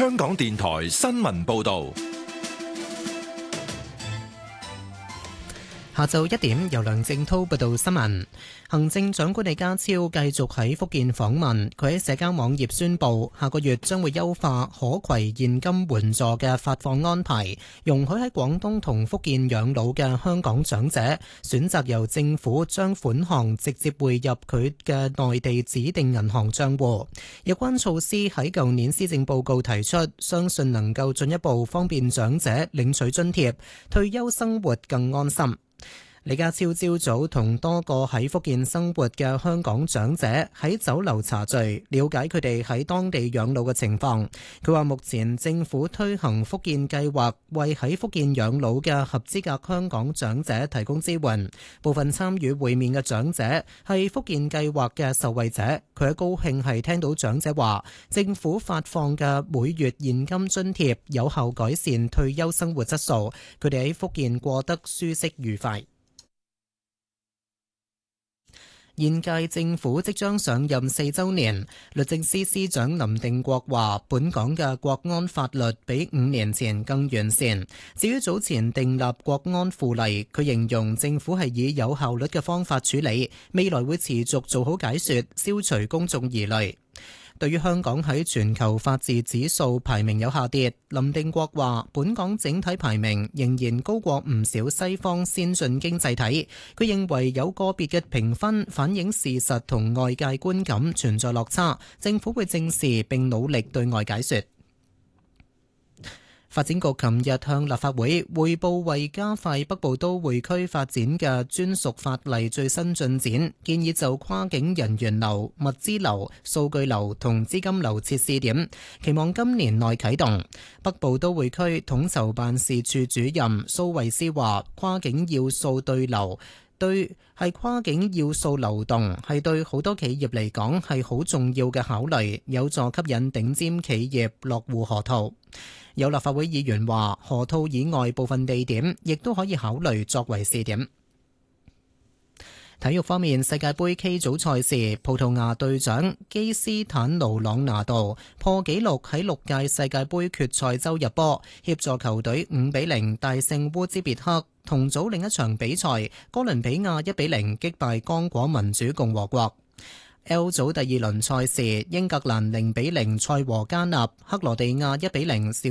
香港電台新聞報道。 下晝1點，由梁正滔報道新聞。行政長官李家超繼續喺福建訪問，佢喺社交網頁宣布，下個月將會優化可攜現金援助嘅發放安排，容許喺廣東同福建養老嘅香港長者選擇由政府將款項直接匯入佢嘅內地指定銀行帳戶。有關措施喺舊年施政報告提出，相信能夠進一步方便長者領取津貼，退休生活更安心。李家超朝早同多個喺福建生活嘅香港長者喺酒樓茶聚，了解佢哋喺當地養老嘅情況。佢話目前政府推行福建計劃，為喺福建養老嘅合資格香港長者提供支援。部分參與會面嘅長者係福建計劃嘅受惠者，佢喺高興係聽到長者話，政府發放嘅每月現金津貼有效改善退休生活質素，佢哋喺福建過得舒適愉快。現屆政府即將上任4週年，律政司司長林定國話：本港嘅國安法律比5年前更完善。至於早前訂立國安附例，佢形容政府係以有效率嘅方法處理，未來會持續做好解說，消除公眾疑慮。對於香港喺全球法治指數排名有下跌，林定國話：本港整體排名仍然高過唔少西方先進經濟體。佢認為有個別嘅評分反映事實同外界觀感存在落差，政府會正視並努力對外解說。發展局琴日向立法會匯報為加快北部都會區發展嘅專屬法例最新進展，建議就跨境人員流、物資流、數據流同資金流設試點，期望今年內啟動。北部都會區統籌辦事處主任蘇慧思話：跨境要素對流係跨境要素流動，係對好多企業嚟講係好重要嘅考慮，有助吸引頂尖企業落戶河套。有立法會議員話，河套以外部分地點亦都可以考慮作為試點。體育方面，世界盃 K 組賽事，葡萄牙隊長基斯坦奴朗拿度破紀錄喺6屆世界盃決賽周入波，協助球隊5-0大勝烏茲別克。同組另一場比賽，哥倫比亞1-0擊敗剛果民主共和國。L 組第二輪賽事，英格蘭0-0賽和加納，克羅地亞1-0